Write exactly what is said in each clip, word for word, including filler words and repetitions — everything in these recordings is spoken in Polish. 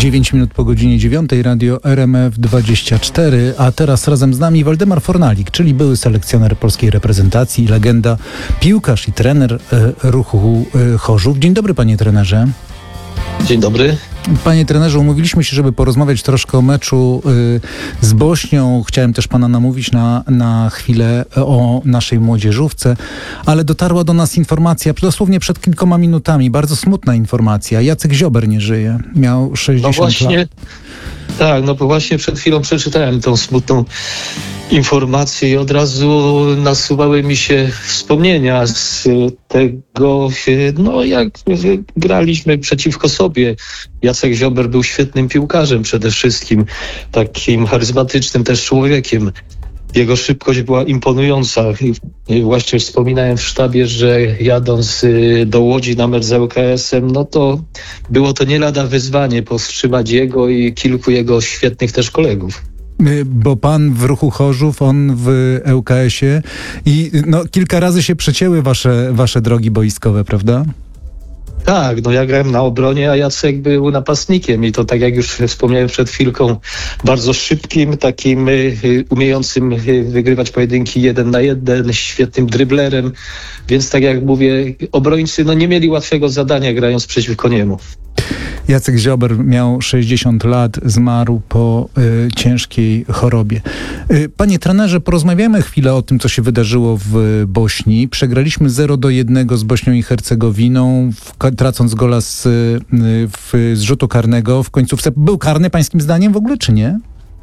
dziewięć minut po godzinie dziewiątej, radio R M F dwadzieścia cztery, a teraz razem z nami Waldemar Fornalik, czyli były selekcjoner polskiej reprezentacji, legenda, piłkarz i trener e, ruchu e, Chorzów. Dzień dobry, panie trenerze. Dzień dobry. Panie trenerze, umówiliśmy się, żeby porozmawiać troszkę o meczu y, z Bośnią. Chciałem też pana namówić na, na chwilę o naszej młodzieżówce, ale dotarła do nas informacja, dosłownie przed kilkoma minutami, bardzo smutna informacja. Jacek Ziober nie żyje. Miał sześćdziesiąt no właśnie, lat. Tak, no bo właśnie przed chwilą przeczytałem tą smutną informacje i od razu nasuwały mi się wspomnienia z tego, no jak graliśmy przeciwko sobie. Jacek Ziober był świetnym piłkarzem przede wszystkim, takim charyzmatycznym też człowiekiem. Jego szybkość była imponująca. Właśnie wspominałem w sztabie, że jadąc do Łodzi na mecz z L K S-em, no to było to nie lada wyzwanie powstrzymać jego i kilku jego świetnych też kolegów. Bo pan w ruchu Chorzów, on w L K S-ie i no, kilka razy się przecięły wasze, wasze drogi boiskowe, prawda? Tak, no ja grałem na obronie, a Jacek był napastnikiem i to, tak jak już wspomniałem przed chwilką, bardzo szybkim, takim y, umiejącym y, wygrywać pojedynki jeden na jeden, świetnym dryblerem, więc tak jak mówię, obrońcy no nie mieli łatwego zadania grając przeciwko niemu. Jacek Ziober miał sześćdziesiąt lat, zmarł po y, ciężkiej chorobie. Y, panie trenerze, porozmawiamy chwilę o tym, co się wydarzyło w Bośni. Przegraliśmy zero do jednego z Bośnią i Hercegowiną, w, tracąc gola z, y, w, z rzutu karnego w końcówce. Był karny pańskim zdaniem w ogóle, czy nie?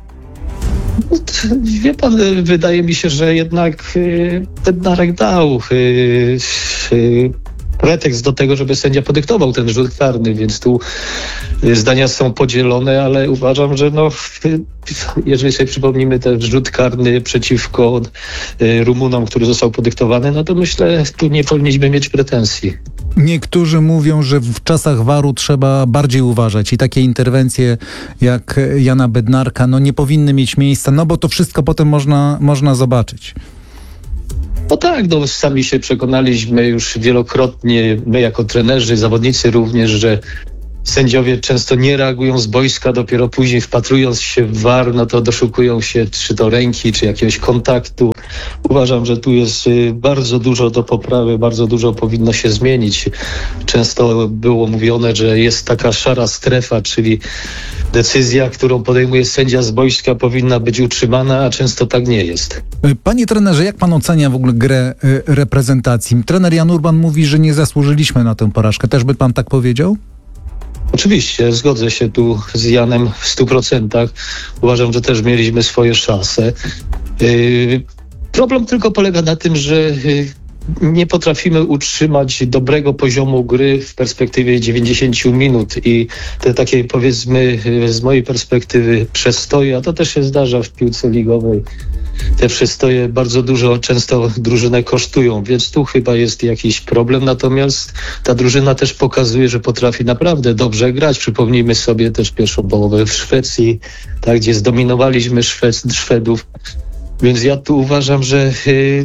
Wie pan, wydaje mi się, że jednak y, ten Darek dał y, y, pretekst do tego, żeby sędzia podyktował ten rzut karny, więc tu zdania są podzielone, ale uważam, że no, jeżeli sobie przypomnimy ten rzut karny przeciwko Rumunom, który został podyktowany, no to myślę, tu nie powinniśmy mieć pretensji. Niektórzy mówią, że w czasach waru trzeba bardziej uważać i takie interwencje jak Jana Bednarka no nie powinny mieć miejsca, no bo to wszystko potem można, można zobaczyć. No tak, no sami się przekonaliśmy już wielokrotnie, my jako trenerzy, zawodnicy również, że sędziowie często nie reagują z boiska, dopiero później wpatrując się w V A R, no to doszukują się czy to ręki, czy jakiegoś kontaktu. Uważam, że tu jest bardzo dużo do poprawy, bardzo dużo powinno się zmienić. Często było mówione, że jest taka szara strefa, czyli decyzja, którą podejmuje sędzia z boiska, powinna być utrzymana, a często tak nie jest. Panie trenerze, jak pan ocenia w ogóle grę reprezentacji? Trener Jan Urban mówi, że nie zasłużyliśmy na tę porażkę. Też by pan tak powiedział? Oczywiście, zgodzę się tu z Janem w stu procentach. Uważam, że też mieliśmy swoje szanse. Yy, problem tylko polega na tym, że yy, nie potrafimy utrzymać dobrego poziomu gry w perspektywie dziewięćdziesięciu minut i te takie, powiedzmy, yy, z mojej perspektywy przestoje, a to też się zdarza w piłce ligowej. Te przestoje bardzo dużo często drużynę kosztują, więc tu chyba jest jakiś problem. Natomiast ta drużyna też pokazuje, że potrafi naprawdę dobrze grać. Przypomnijmy sobie też pierwszą połowę w Szwecji, tak, gdzie zdominowaliśmy Szwed- Szwedów. Więc ja tu uważam, że yy,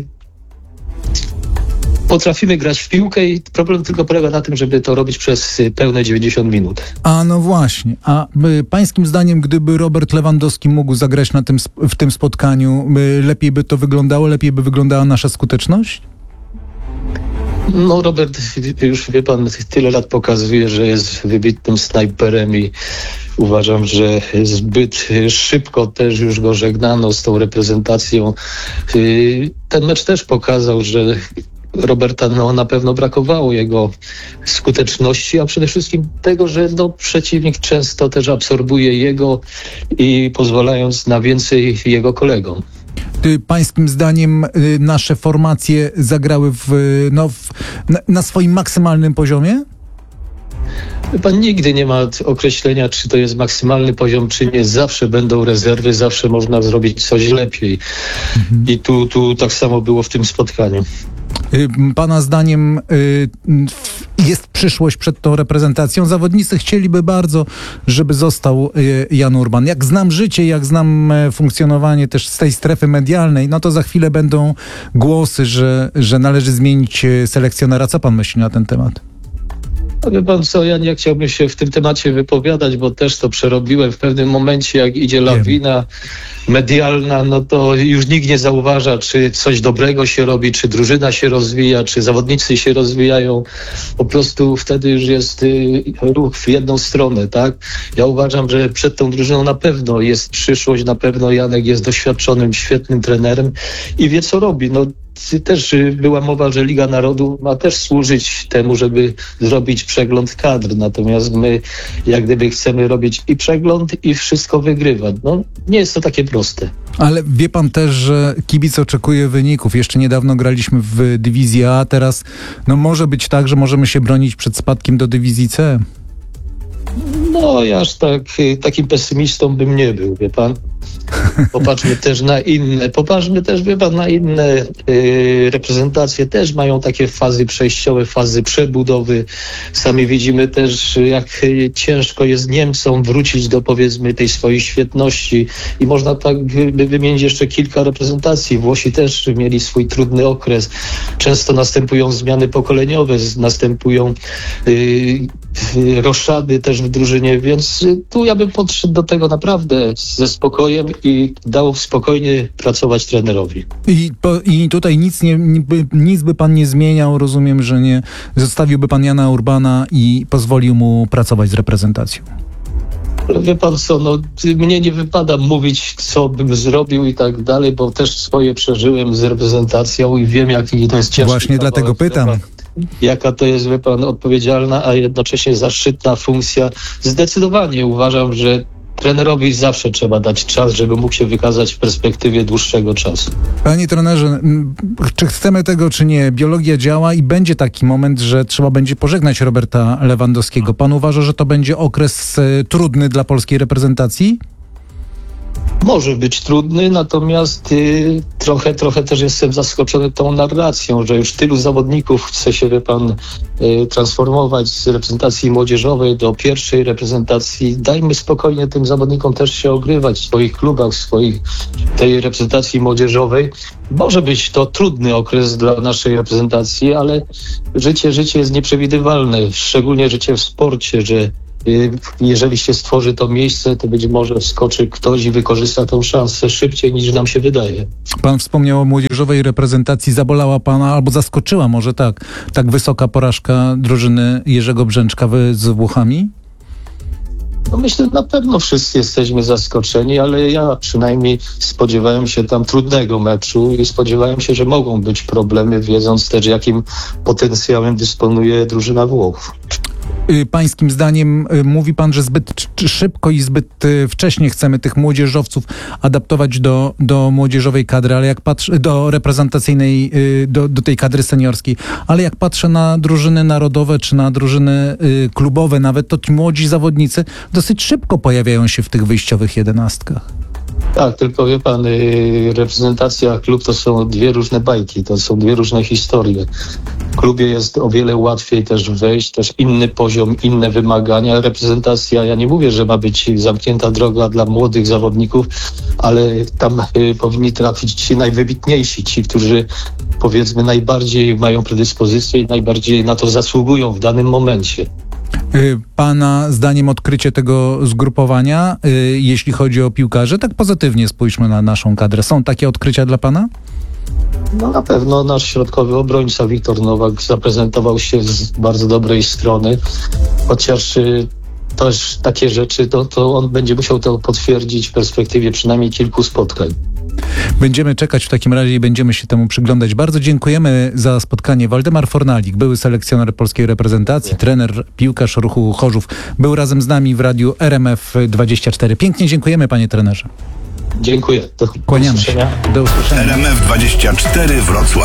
potrafimy grać w piłkę i problem tylko polega na tym, żeby to robić przez pełne dziewięćdziesiąt minut. A no właśnie. A y, pańskim zdaniem, gdyby Robert Lewandowski mógł zagrać na tym, w tym spotkaniu, y, lepiej by to wyglądało? Lepiej by wyglądała nasza skuteczność? No Robert, już wie pan, tyle lat pokazuje, że jest wybitnym snajperem i uważam, że zbyt szybko też już go żegnano z tą reprezentacją. Ten mecz też pokazał, że Roberta no, na pewno brakowało jego skuteczności, a przede wszystkim tego, że no, przeciwnik często też absorbuje jego i pozwalając na więcej jego kolegom. Czy pańskim zdaniem y, nasze formacje zagrały w, no, w, na, na swoim maksymalnym poziomie? Pan nigdy nie ma określenia, czy to jest maksymalny poziom, czy nie. Zawsze będą rezerwy, zawsze można zrobić coś lepiej. Mhm. I tu, tu tak samo było w tym spotkaniu. Pana zdaniem jest przyszłość przed tą reprezentacją? Zawodnicy chcieliby bardzo, żeby został Jan Urban. Jak znam życie, jak znam funkcjonowanie też z tej strefy medialnej, no to za chwilę będą głosy, że, że należy zmienić selekcjonera. Co pan myśli na ten temat? No wie pan co, ja nie chciałbym się w tym temacie wypowiadać, bo też to przerobiłem w pewnym momencie, jak idzie lawina medialna, no to już nikt nie zauważa, czy coś dobrego się robi, czy drużyna się rozwija, czy zawodnicy się rozwijają. Po prostu wtedy już jest y, ruch w jedną stronę, tak? Ja uważam, że przed tą drużyną na pewno jest przyszłość, na pewno Janek jest doświadczonym, świetnym trenerem i wie, co robi. No, też była mowa, że Liga Narodów ma też służyć temu, żeby zrobić przegląd kadr. Natomiast my jak gdyby chcemy robić i przegląd, i wszystko wygrywać. No, nie jest to takie proste. Ale wie pan też, że kibic oczekuje wyników. Jeszcze niedawno graliśmy w dywizji A, teraz no może być tak, że możemy się bronić przed spadkiem do dywizji C. No, ja aż tak, takim pesymistą bym nie był, wie pan. Popatrzmy też na inne, popatrzmy też, wie pan, na inne y, reprezentacje też mają takie fazy przejściowe, fazy przebudowy. Sami widzimy też, jak y, ciężko jest Niemcom wrócić do, powiedzmy, tej swojej świetności i można tak by wymienić jeszcze kilka reprezentacji. Włosi też mieli swój trudny okres. Często następują zmiany pokoleniowe, następują y, y, roszady też w drużynie, więc y, tu ja bym podszedł do tego naprawdę ze spokojem i dał spokojnie pracować trenerowi. I, po, i tutaj nic, nie, nic by pan nie zmieniał, rozumiem, że nie zostawiłby pan Jana Urbana i pozwolił mu pracować z reprezentacją. Wie pan co, no mnie nie wypada mówić, co bym zrobił i tak dalej, bo też swoje przeżyłem z reprezentacją i wiem, jaki to jest ciężki Właśnie kawałek, dlatego pytam. Jaka to jest, wie pan, odpowiedzialna, a jednocześnie zaszczytna funkcja. Zdecydowanie uważam, że trenerowi zawsze trzeba dać czas, żeby mógł się wykazać w perspektywie dłuższego czasu. Panie trenerze, czy chcemy tego, czy nie, biologia działa i będzie taki moment, że trzeba będzie pożegnać Roberta Lewandowskiego. Pan uważa, że to będzie okres y, trudny dla polskiej reprezentacji? Może być trudny, natomiast y, trochę, trochę też jestem zaskoczony tą narracją, że już tylu zawodników chce się, wie pan, y, transformować z reprezentacji młodzieżowej do pierwszej reprezentacji. Dajmy spokojnie tym zawodnikom też się ogrywać w swoich klubach, w swoich tej reprezentacji młodzieżowej. Może być to trudny okres dla naszej reprezentacji, ale życie, życie jest nieprzewidywalne, szczególnie życie w sporcie, że jeżeli się stworzy to miejsce, to być może wskoczy ktoś i wykorzysta tę szansę szybciej niż nam się wydaje. Pan wspomniał o młodzieżowej reprezentacji. Zabolała pana, albo zaskoczyła może tak, tak wysoka porażka drużyny Jerzego Brzęczka z Włochami? No myślę, że na pewno wszyscy jesteśmy zaskoczeni, ale ja przynajmniej spodziewałem się tam trudnego meczu i spodziewałem się, że mogą być problemy, wiedząc też, jakim potencjałem dysponuje drużyna Włochów. Pańskim zdaniem mówi pan, że zbyt szybko i zbyt wcześnie chcemy tych młodzieżowców adaptować do, do młodzieżowej kadry, ale jak patrzę, do reprezentacyjnej, do, do tej kadry seniorskiej, ale jak patrzę na drużyny narodowe czy na drużyny klubowe nawet, to ci młodzi zawodnicy dosyć szybko pojawiają się w tych wyjściowych jedenastkach. Tak, tylko wie pan, reprezentacja, klub to są dwie różne bajki, to są dwie różne historie. W klubie jest o wiele łatwiej też wejść, też inny poziom, inne wymagania. Reprezentacja, ja nie mówię, że ma być zamknięta droga dla młodych zawodników, ale tam y, powinni trafić ci najwybitniejsi, ci, którzy powiedzmy najbardziej mają predyspozycje i najbardziej na to zasługują w danym momencie. Pana zdaniem odkrycie tego zgrupowania, jeśli chodzi o piłkarzy, tak pozytywnie spójrzmy na naszą kadrę. Są takie odkrycia dla pana? No na pewno nasz środkowy obrońca Wiktor Nowak zaprezentował się z bardzo dobrej strony, chociaż y, też takie rzeczy, to, to on będzie musiał to potwierdzić w perspektywie przynajmniej kilku spotkań. Będziemy czekać w takim razie i będziemy się temu przyglądać. Bardzo dziękujemy za spotkanie. Waldemar Fornalik, były selekcjoner polskiej reprezentacji, Nie. trener, piłkarz Ruchu Chorzów, był razem z nami w radiu R M F dwadzieścia cztery. Pięknie dziękujemy, panie trenerze. Dziękuję. Do Kłaniamy się. Do usłyszenia. R M F dwadzieścia cztery Wrocław.